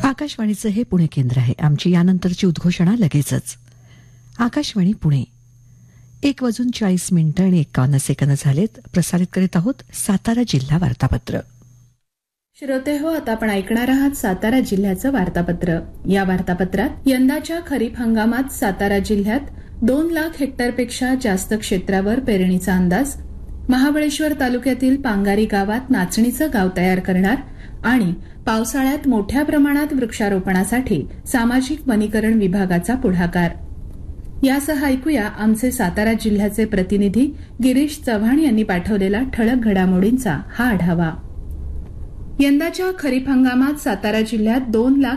आकाशवाणीचं हे पुणे केंद्र आहे. आमची यानंतरची उद्घोषणा लगेचच. आकाशवाणी पुणे 1:40 झालेत. प्रसारित करीत आहोत सातारा जिल्हा वार्तापत्र. श्रोते हो, आता आपण ऐकणार आहात सातारा जिल्ह्याचं वार्तापत्र. या वार्तापत्रात यंदाच्या खरीप हंगामात सातारा जिल्ह्यात 2 लाख हेक्टरपेक्षा जास्त क्षेत्रावर पेरणीचा अंदाज, महाबळेश्वर तालुक्यातील पांगारी गावात नाचणीचं गाव तयार करणार आणि पावसाळ्यात मोठ्या प्रमाणात वृक्षारोपणासाठी सामाजिक वनीकरण विभागाचा पुढाकार. यासह ऐकूया आमचे सातारा जिल्ह्याचे प्रतिनिधी गिरीश चव्हाण यांनी पाठवलेला ठळक घडामोडींचा हा आढावा. यंदाच्या खरीप हंगामात सातारा जिल्ह्यात 2 लाख